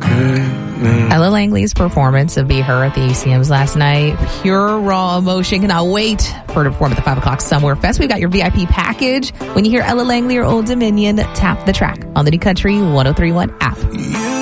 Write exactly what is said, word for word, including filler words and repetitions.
Ella Langley's performance of Be Her at the A C Ms last night. Pure raw emotion. Cannot wait for her to perform at the five o'clock Somewhere Fest. We've got your V I P package. When you hear Ella Langley or Old Dominion, tap the track on the New Country one oh three point one app.